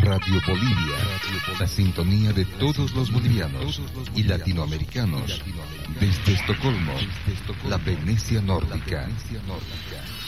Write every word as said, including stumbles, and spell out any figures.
Radio Bolivia, la sintonía de todos los bolivianos y latinoamericanos. Desde Estocolmo, la Venecia nórdica.